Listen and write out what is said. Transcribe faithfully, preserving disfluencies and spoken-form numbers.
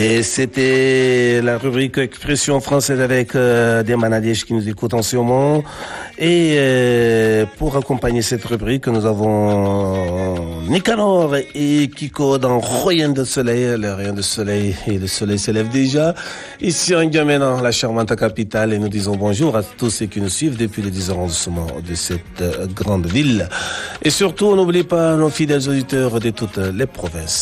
Et c'était la rubrique Expression française avec euh, des Manadièches qui nous écoutent en ce moment. Et euh, pour accompagner cette rubrique, nous avons Nicanor et Kiko dans Rien de soleil. Le Rien de soleil et le soleil s'élève déjà. Ici en N'Djamena, la charmante capitale, et nous disons bonjour à tous ceux qui nous suivent depuis les dix arrondissements de cette euh, grande ville. Et surtout, n'oubliez pas nos fidèles auditeurs de toutes les provinces.